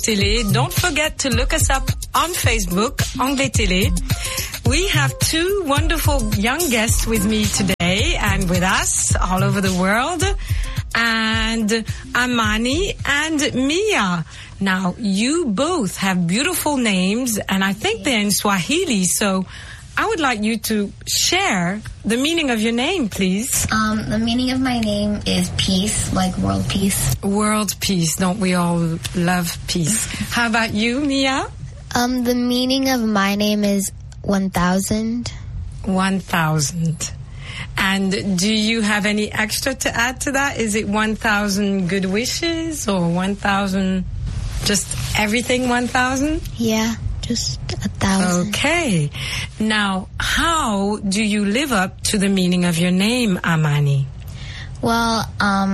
Télé. Don't forget to look us up on Facebook, Anglais Télé. We have two wonderful young guests with me today and with us all over the world, and Amani and Mia. Now, you both have beautiful names, and I think they're in Swahili, so I would like you to share the meaning of your name, please. The meaning of my name is peace, like world peace. World peace. Don't we all love peace? How about you, Mia? The meaning of my name is 1,000. 1,000. And do you have any extra to add to that? Is it 1,000 good wishes or 1,000, just everything 1,000? Yeah, just 1,000. Okay. Now, how do you live up to the meaning of your name, Amani? Well,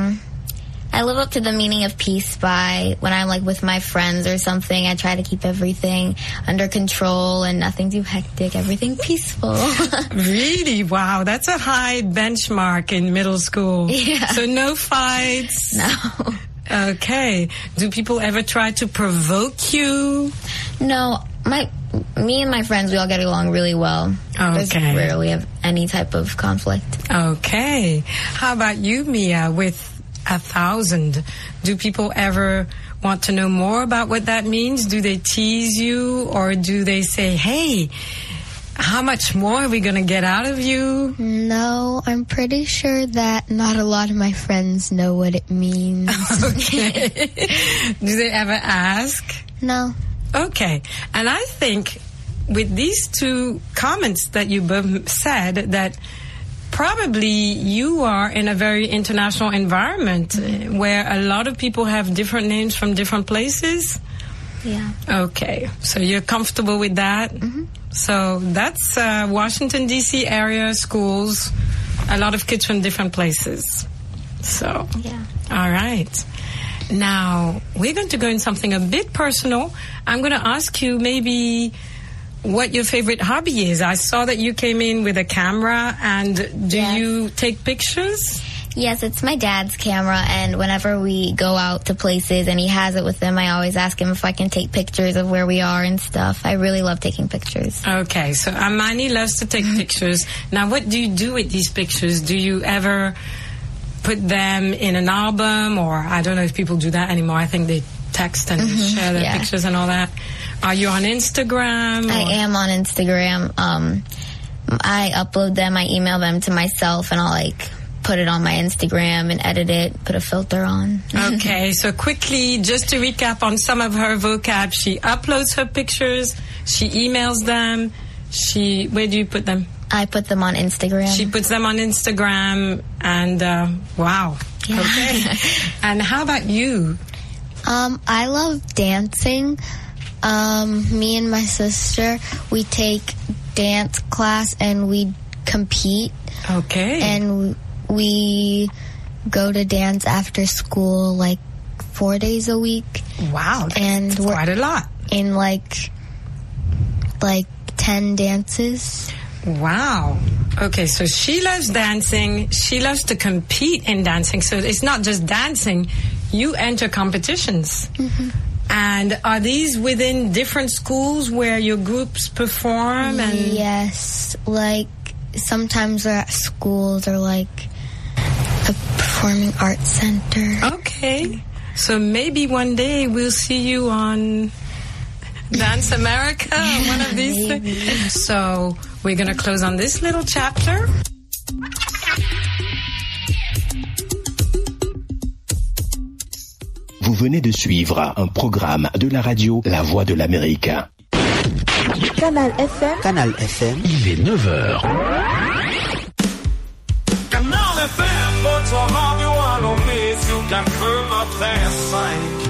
I live up to the meaning of peace by when I'm like with my friends or something, I try to keep everything under control and nothing too hectic, everything peaceful. Really? Wow, that's a high benchmark in middle school. Yeah. So no fights? No. Okay. Do people ever try to provoke you? No, me and my friends, we all get along really well. Okay. There's rarely have any type of conflict. Okay. How about you, Mia, with 1,000? Do people ever want to know more about what that means? Do they tease you, or do they say, hey, how much more are we going to get out of you? No, I'm pretty sure that not a lot of my friends know what it means. Okay. Do they ever ask? No. Okay. And I think with these two comments that you both said, that probably you are in a very international environment where a lot of people have different names from different places. Yeah. Okay. So you're comfortable with that? Mm-hmm. So that's Washington, D.C. area schools, a lot of kids from different places. So, yeah. All right. Now, we're going to go in something a bit personal. I'm going to ask you maybe what your favorite hobby is. I saw that you came in with a camera, and do you take pictures? Yes, it's my dad's camera, and whenever we go out to places and he has it with him, I always ask him if I can take pictures of where we are and stuff. I really love taking pictures. Okay, so Amani loves to take pictures. Now, what do you do with these pictures? Do you ever put them in an album, or I don't know if people do that anymore. I think they text and share their pictures and all that. Are you on Instagram? I am on Instagram. I upload them, I email them to myself, and I'll put it on my Instagram and edit it, put a filter on. Okay, so quickly, just to recap on some of her vocab, she uploads her pictures, she emails them, where do you put them? I put them on Instagram. She puts them on Instagram, and wow. Yeah. Okay. And how about you? I love dancing. Me and my sister, we take dance class and we compete. Okay. And we go to dance after school 4 days a week. Wow, that's quite a lot. In 10 dances. Wow. Okay, so she loves dancing. She loves to compete in dancing. So it's not just dancing. You enter competitions. Mm-hmm. And are these within different schools where your groups perform? And yes. Sometimes they're at schools or a performing arts center. Okay. So maybe one day we'll see you on Dance America, one of these things. So we're going to close on this little chapter. Vous venez de suivre un programme de la radio La Voix de l'Amérique. Canal FM. Canal FM. Il est 9h. Canal FM, put your arm, you want to miss, you can feel my past 5.